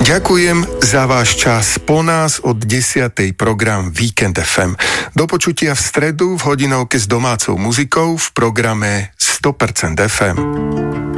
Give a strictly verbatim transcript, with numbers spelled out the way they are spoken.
Ďakujem za váš čas. Po nás od desiatej program Víkend ef em. Do počutia v stredu v hodinovke s domácou muzikou v programe sto percent ef em.